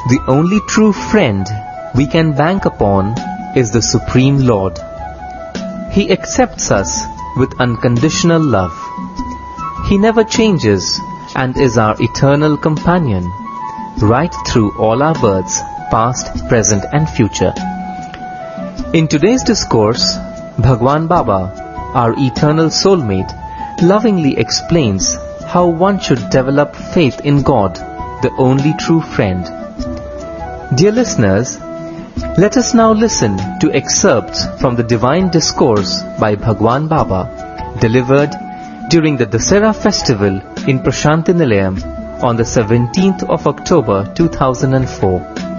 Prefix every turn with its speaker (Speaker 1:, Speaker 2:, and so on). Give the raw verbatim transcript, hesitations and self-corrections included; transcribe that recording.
Speaker 1: The only true friend we can bank upon is the Supreme Lord. He accepts us with unconditional love. He never changes and is our eternal companion, right through all our births, past, present and future. In today's discourse, Bhagwan Baba, our eternal soulmate, lovingly explains how one should develop faith in God, the only true friend. Dear listeners, let us now listen to excerpts from the Divine Discourse by Bhagwan Baba, delivered during the Dussehra festival in Prashanti Nilayam on the seventeenth of October two thousand four.